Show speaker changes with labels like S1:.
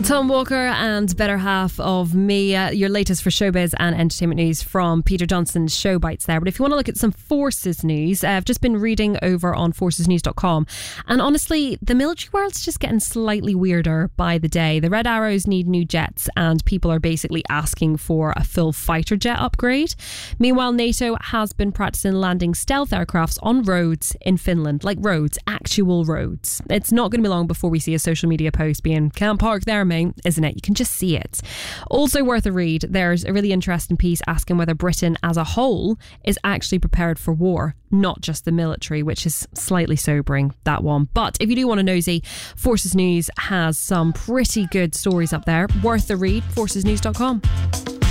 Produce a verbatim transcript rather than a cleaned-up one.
S1: Tom Walker and Better Half of Me, uh, your latest for showbiz and entertainment news from Peter Johnson's Show Bites there. But if you want to look at some Forces news, uh, I've just been reading over on forces news dot com, and honestly, the military world's just getting slightly weirder by the day. The Red Arrows need new jets, and people are basically asking for a full fighter jet upgrade. Meanwhile, NATO has been practicing landing stealth aircrafts on roads in Finland, like roads, actual roads. It's not going to be long before we see a social media post being, "Can't park there, mate," isn't it? You can just see it. Also worth a read, there's a really interesting piece asking whether Britain as a whole is actually prepared for war, not just the military, which is slightly sobering, that one. But if you do want to nosy, Forces News has some pretty good stories up there. Worth the read, forces news dot com.